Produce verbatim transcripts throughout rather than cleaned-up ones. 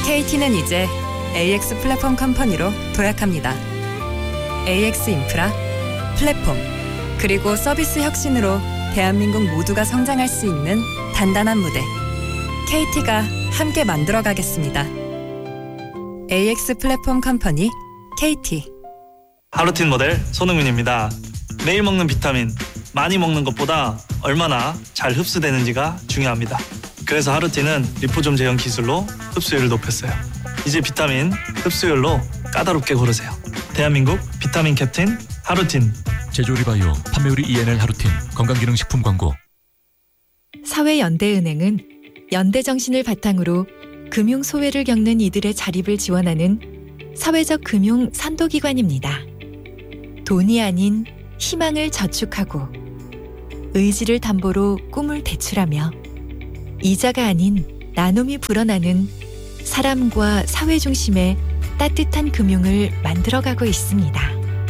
케이티는 이제 에이엑스 플랫폼 컴퍼니로 도약합니다. 에이엑스 인프라, 플랫폼, 그리고 서비스 혁신으로 대한민국 모두가 성장할 수 있는 단단한 무대. 케이티가 함께 만들어 가겠습니다. 에이엑스 플랫폼 컴퍼니 케이티. 하루틴 모델 손흥민입니다. 매일 먹는 비타민, 많이 먹는 것보다 얼마나 잘 흡수되는지가 중요합니다. 그래서 하루틴은 리포좀 제형 기술로 흡수율을 높였어요. 이제 비타민 흡수율로 까다롭게 고르세요. 대한민국 비타민 캡틴 하루틴. 제조리바이오 판매율이 이엔엘 하루틴. 건강기능식품 광고. 사회연대은행은 연대정신을 바탕으로 금융 소외를 겪는 이들의 자립을 지원하는 사회적 금융 선도기관입니다. 돈이 아닌 희망을 저축하고 의지를 담보로 꿈을 대출하며 이자가 아닌 나눔이 불어나는 사람과 사회 중심의 따뜻한 금융을 만들어가고 있습니다.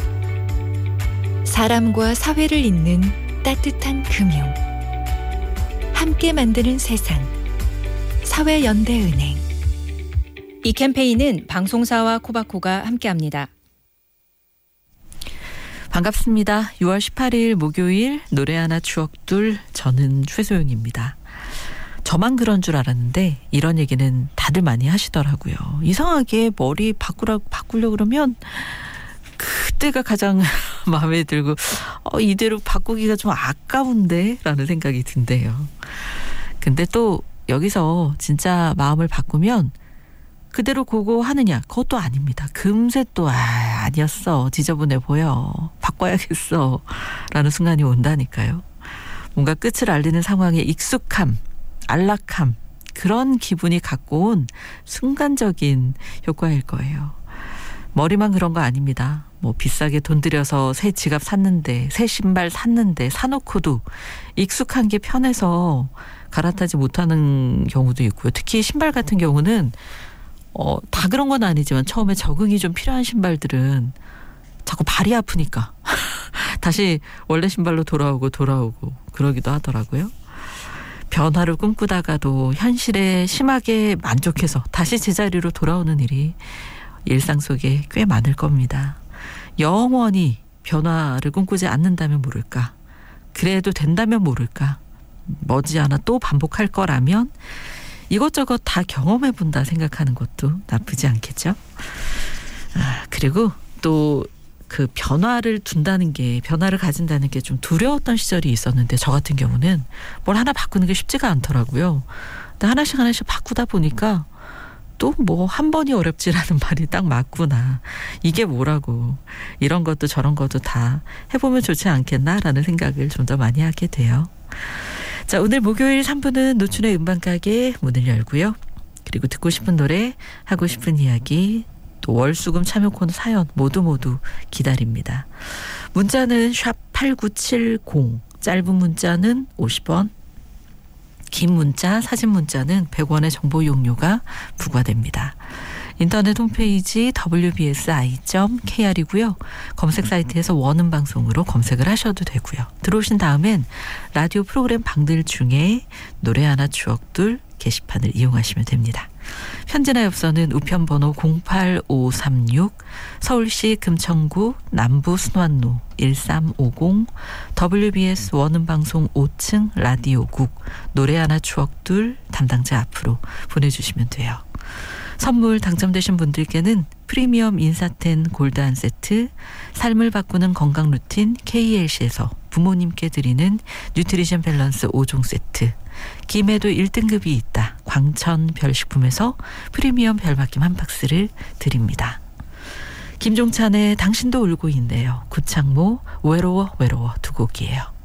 사람과 사회를 잇는 따뜻한 금융. 함께 만드는 세상. 사회연대은행. 이 캠페인은 방송사와 코바코가 함께합니다. 반갑습니다. 유월 십팔일 목요일 노래 하나 추억둘, 저는 최소영입니다. 저만 그런 줄 알았는데 이런 얘기는 다들 많이 하시더라고요. 이상하게 머리 바꾸라고 바꾸려고 그러면 그때가 가장 마음에 들고 어, 이대로 바꾸기가 좀 아까운데 라는 생각이 든대요. 근데 또 여기서 진짜 마음을 바꾸면 그대로 고고하느냐? 그것도 아닙니다. 금세 또 아, 아니었어. 지저분해 보여. 바꿔야겠어. 라는 순간이 온다니까요. 뭔가 끝을 알리는 상황에 익숙함, 안락함, 그런 기분이 갖고 온 순간적인 효과일 거예요. 머리만 그런 거 아닙니다. 뭐 비싸게 돈 들여서 새 지갑 샀는데, 새 신발 샀는데, 사놓고도 익숙한 게 편해서 갈아타지 못하는 경우도 있고요. 특히 신발 같은 경우는 어, 다 그런 건 아니지만 처음에 적응이 좀 필요한 신발들은 자꾸 발이 아프니까 다시 원래 신발로 돌아오고 돌아오고 그러기도 하더라고요. 변화를 꿈꾸다가도 현실에 심하게 만족해서 다시 제자리로 돌아오는 일이 일상 속에 꽤 많을 겁니다. 영원히 변화를 꿈꾸지 않는다면 모를까? 그래도 된다면 모를까? 머지않아 또 반복할 거라면 이것저것 다 경험해본다 생각하는 것도 나쁘지 않겠죠? 아, 그리고 또 그 변화를 둔다는 게, 변화를 가진다는 게 좀 두려웠던 시절이 있었는데 저 같은 경우는 뭘 하나 바꾸는 게 쉽지가 않더라고요. 근데 하나씩 하나씩 바꾸다 보니까 또 뭐 한 번이 어렵지라는 말이 딱 맞구나. 이게 뭐라고. 이런 것도 저런 것도 다 해보면 좋지 않겠나라는 생각을 좀 더 많이 하게 돼요. 자, 오늘 목요일 삼 부는 노춘의 음반가게 문을 열고요. 그리고 듣고 싶은 노래, 하고 싶은 이야기, 또 월수금 참여 코너 사연 모두 모두 기다립니다. 문자는 샵 팔구칠공, 짧은 문자는 오십 원, 긴 문자, 사진 문자는 백 원의 정보 이용료가 부과됩니다. 인터넷 홈페이지 더블유 비 에스 아이 닷 케이알이고요. 검색 사이트에서 원음 방송으로 검색을 하셔도 되고요. 들어오신 다음엔 라디오 프로그램 방들 중에 노래 하나 추억둘 게시판을 이용하시면 됩니다. 편지나 엽서는 우편번호 공팔오삼육, 서울시 금천구 남부 순환로 일삼오공, 더블유 비 에스 원음방송 오 층 라디오국 노래 하나 추억둘 담당자 앞으로 보내주시면 돼요. 선물 당첨되신 분들께는 프리미엄 인사텐 골드 한 세트, 삶을 바꾸는 건강 루틴 케이엘씨에서 부모님께 드리는 뉴트리션 밸런스 오 종 세트, 김에도 일 등급이 있다 광천 별식품에서 프리미엄 별맛김 한 박스를 드립니다. 김종찬의 당신도 울고 있네요. 구창모 외로워 외로워 두 곡이에요.